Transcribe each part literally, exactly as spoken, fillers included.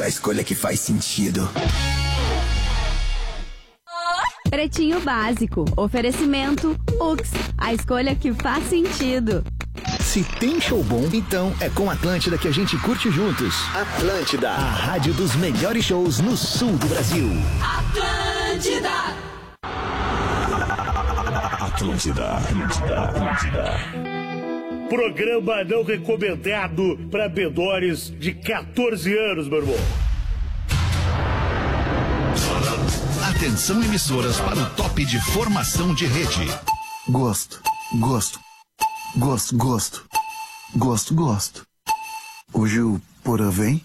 a escolha que faz sentido. Pretinho Básico. Oferecimento Ux. A escolha que faz sentido. Se tem show bom, então é com Atlântida que a gente curte juntos. Atlântida, a rádio dos melhores shows no sul do Brasil. Atlântida. Atlântida, Atlântida, Atlântida. Programa não recomendado para menores de quatorze anos, meu irmão. Atenção, emissoras, para o top de formação de rede. Gosto, gosto, gosto, gosto, gosto, gosto. Hoje o Porã vem?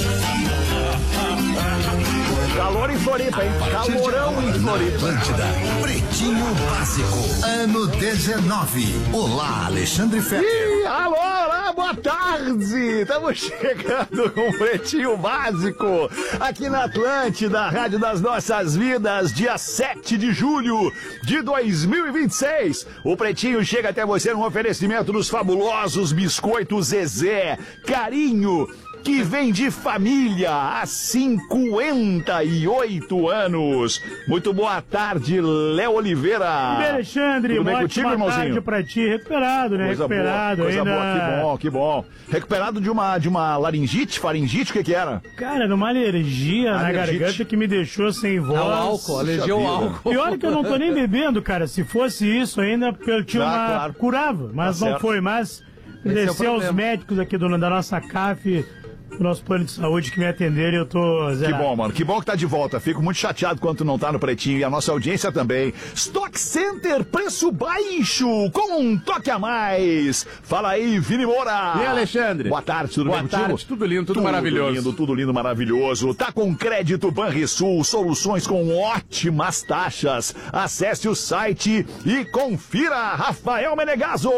Calor em Floripa, hein? Calorão em Floripa. Atlântida, Pretinho Básico, ano dezenove. Olá, Alexandre Fetter. Ih, alô, olá, boa tarde. Estamos chegando com o Pretinho Básico aqui na Atlântida, Rádio das Nossas Vidas, dia sete de julho de dois mil e vinte e seis. O Pretinho chega até você num oferecimento dos fabulosos biscoitos Zezé. Carinho que vem de família há cinquenta e oito anos. Muito boa tarde, Léo Oliveira. E Alexandre, tudo bem uma contigo, ótima irmãozinho? tarde pra ti, recuperado, né? Coisa recuperado boa, coisa ainda. boa, que bom, que bom. Recuperado de uma, de uma laringite, faringite, o que que era? Cara, numa alergia na Alergite. garganta que me deixou sem voz. Ao álcool, alergia ao álcool. Pior que eu não tô nem bebendo, cara. Se fosse isso ainda, eu tinha Ah, uma... claro. curava, mas Tá não certo. foi. Mas é o agradecer aos problema. médicos aqui do, da nossa C A F, do nosso plano de saúde que me atenderam e eu tô Que zerado. bom, mano. Que bom que tá de volta. Fico muito chateado quando tu não tá no Pretinho e a nossa audiência também. Stock Center, preço baixo, com um toque a mais. Fala aí, Vini Moura. E Alexandre? Boa tarde, tudo Boa bem tarde, contigo? tudo lindo, tudo maravilhoso. Tudo lindo, tudo lindo, maravilhoso. Tá com crédito Banrisul, soluções com ótimas taxas. Acesse o site e confira. Rafael Menegaso.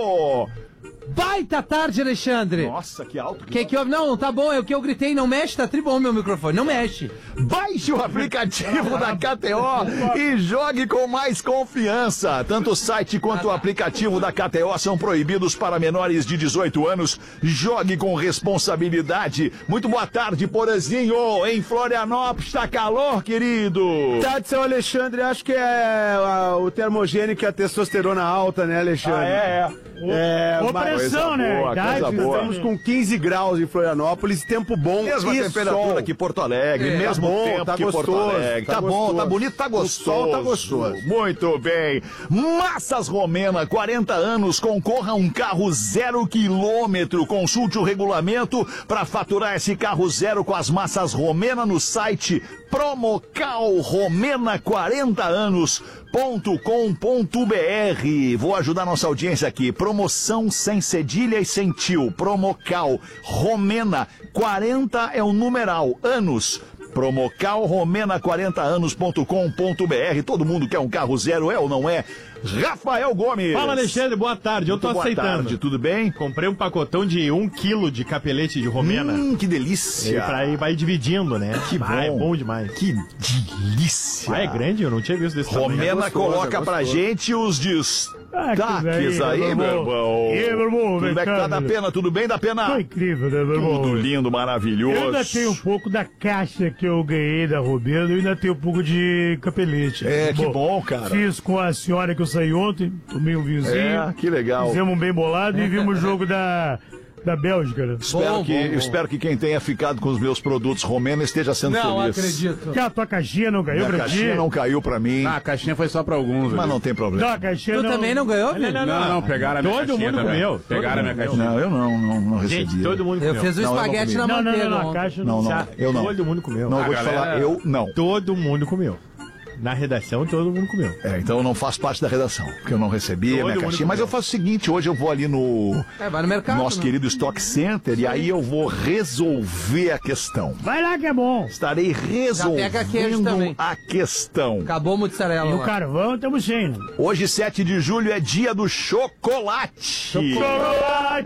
Baita tarde, Alexandre. Nossa, que alto. Que que houve? Não, tá bom, é o que eu gritei, não mexe, tá tribom meu microfone, não mexe. Baixe o aplicativo da K T O e jogue com mais confiança. Tanto o site quanto o aplicativo da K T O são proibidos para menores de dezoito anos. Jogue com responsabilidade. Muito boa tarde, Porazinho. Em Florianópolis tá calor, querido. Tarde, seu Alexandre, acho que é a, o termogênico e a testosterona alta, né, Alexandre? Ah, é, é. Ô, mas pressão, né? boa, Idade, coisa boa. estamos com quinze graus em Florianópolis, tempo bom Mesma e temperatura sol. que Porto Alegre, É, mesmo tá bom, tempo tá que Porto gostoso, Alegre. Tá, tá bom, gostoso. tá bonito, tá O gostoso. sol tá gostoso. Muito bem. Massas Romena, quarenta anos, concorra a um carro zero quilômetro. Consulte o regulamento para faturar esse carro zero com as Massas Romena no site Promocal Romena quarenta anos ponto com ponto br. Vou ajudar nossa audiência aqui. Promoção sem cedilha e sem tio. Promocal Romena quarenta é o numeral anos. Promocal Romena quarenta anos ponto com ponto br. Todo mundo quer um carro zero, é ou não é? Rafael Gomes. Fala, Alexandre, boa tarde. Eu tô Muito boa aceitando. tarde, tudo bem? Comprei um pacotão de um quilo de capelete de romena. Hum, que E delícia. pra ir, vai dividindo, né? Que Ah, é bom. bom demais. Que delícia. Ah, é grande? Eu não tinha visto desse tamanho. Romena É gostoso, coloca é pra gostoso. gente os destaques Ah, que aí, daí, meu irmão. E aí, meu irmão, Tudo vem bem que cá, tá da meu. pena? Tudo bem da pena? Tô incrível, né, meu irmão? Tudo lindo, maravilhoso. Eu ainda tenho um pouco da caixa que eu ganhei da Roberto, eu ainda tenho um pouco de capelete. É, que bom, cara. Fiz com a senhora que eu saí ontem, tomei um vinhozinho. É, que legal. Fizemos um bem bolado e vimos o jogo da, da Bélgica, né? Espero, Bom, que, bom, bom. espero que quem tenha ficado com os meus produtos Romena esteja sendo Não feliz. acredito. Que a tua caixinha não ganhou Minha pra ti? caixinha não caiu pra mim, Ah, a caixinha foi só pra alguns. mas ali. não tem problema. Não, a caixinha Tu não... também não ganhou, Não, filho? não, Não, não, pegaram a minha Todo caixinha mundo também. comeu. Pegaram a minha caixinha. Não, eu não, não, não recebi. Gente, todo mundo Eu comeu. fiz o Não, eu não espaguete comi. na Não, não, manteiga não, não, a ontem. caixa Não, não, Já- eu não. Todo mundo comeu. Não, eu A vou te galera- falar, eu não. Todo mundo comeu. Na redação, todo mundo comeu. É, então eu não faço parte da redação, porque eu não recebi a Todo minha mundo caixinha. Mas comeu. eu faço o seguinte, hoje eu vou ali no É, vai no mercado. nosso né? querido Stock Center e aí eu vou resolver a questão. Vai lá que é bom. Estarei pega queijo resolvendo também. a questão. Acabou o mozzarella E o lá. carvão, estamos sem. né? Hoje, sete de julho, é dia do chocolate. Chocolate!